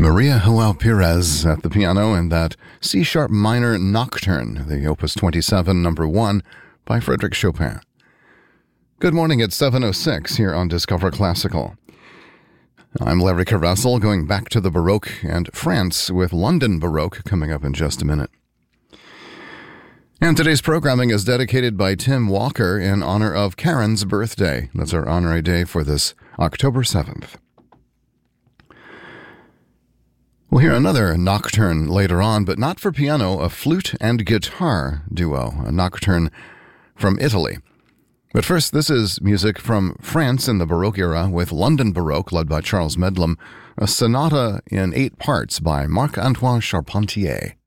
Maria Joao Perez at the piano in that C-sharp minor nocturne, the Opus 27, number 1, by Frédéric Chopin. Good morning, it's 7:06 here on Discover Classical. I'm Larry Caressel, going back to the Baroque and France with London Baroque coming up in just a minute. And today's programming is dedicated by Tim Walker in honor of Karen's birthday. That's our honorary day for this October 7th. We'll hear another nocturne later on, but not for piano, a flute and guitar duo, a nocturne from Italy. But first, this is music from France in the Baroque era with London Baroque, led by Charles Medlem, a sonata in 8 parts by Marc-Antoine Charpentier.